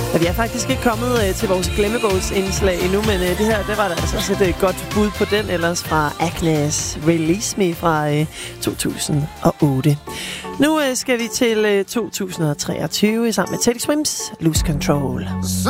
Og vi er faktisk ikke kommet til vores glemmebogsindslag endnu, men det her, det var da altså også et godt bud på den ellers fra Agnes Release Me fra 2008. Nu skal vi til 2023 sammen med Teddy Swims Lose Control.